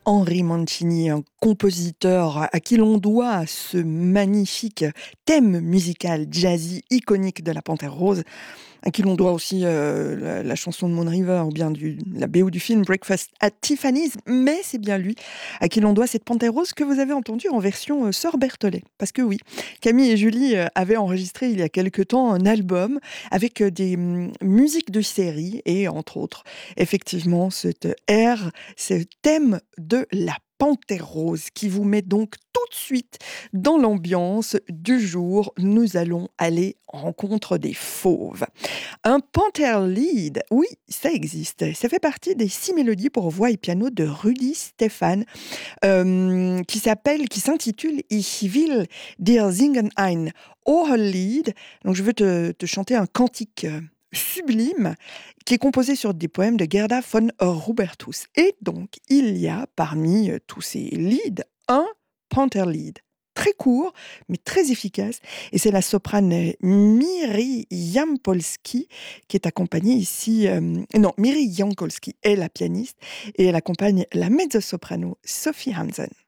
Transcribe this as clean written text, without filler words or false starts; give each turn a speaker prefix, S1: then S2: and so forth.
S1: Henri Mancini, un compositeur à qui l'on doit ce magnifique thème musical jazzy iconique de la Panthère Rose, à qui l'on doit aussi la chanson de Moon River ou bien la BO du film Breakfast at Tiffany's, mais c'est bien lui à qui l'on doit cette Panthère Rose que vous avez entendue en version Sœur Berthollet. Parce que oui, Camille et Julie avaient enregistré il y a quelque temps un album avec des musiques de série et entre autres, effectivement, cette air, ce thème de la Panthère Rose qui vous met donc tout de suite dans l'ambiance du jour. Nous allons aller en rencontre des fauves. Un Panther Lead, oui, ça existe. Ça fait partie des 6 mélodies pour voix et piano de Rudy Stephan, qui s'intitule Ich will dir singen ein Hohelied. Donc je veux te chanter un cantique sublime qui est composé sur des poèmes de Gerda von Rubertus. Et donc, il y a parmi tous ces leads un Panther Lead. Très court, mais très efficace. Et c'est la soprane Miri Jampolski qui est accompagnée ici... non, Miri Jankowski est la pianiste et elle accompagne la mezzo-soprano Sophie Hansen.